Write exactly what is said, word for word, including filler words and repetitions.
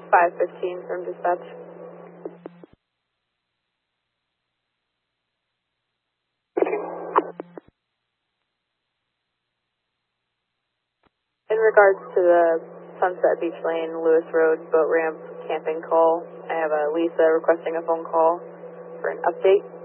five fifteen from dispatch. In regards to the Sunset Beach Lane, Lewis Road, boat ramp, camping call, I have a Lisa requesting a phone call for an update.